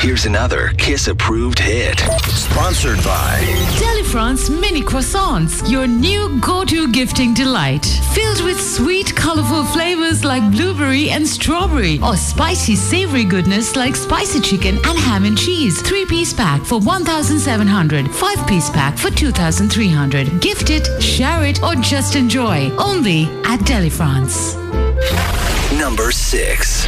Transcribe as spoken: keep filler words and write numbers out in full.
Here's another Kiss-approved hit. Sponsored by Delifrance Mini Croissants, your new go-to gifting delight. Filled with sweet, colorful flavors like blueberry and strawberry, or spicy, savory goodness like spicy chicken and ham and cheese. Three-piece pack for one thousand seven hundred, five-piece pack for two thousand three hundred. Gift it, share it, or just enjoy. Only at Delifrance. number six.